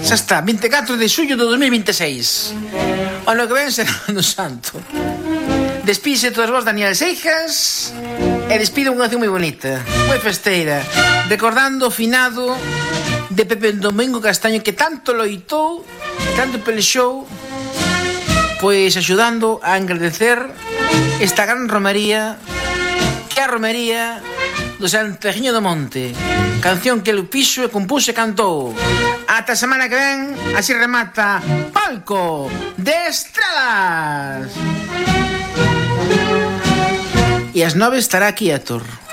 Xa está, 24 de xullo do 2026. O ano que ven será no santo. Despídese todas vos, Daniel Seijas, e despide unha canción moi bonita, moi festeira, recordando o finado de Pepe Domingo Castaño, que tanto loitou, tanto pelexou, pois axudando a engrandecer esta gran romería, que é a romería do Santiaguiño do Monte, canción que el fixo e compuxo e cantou. Ata a semana que ven, así remata Palco de Estradas. E ás 9 estará aquí Héctor.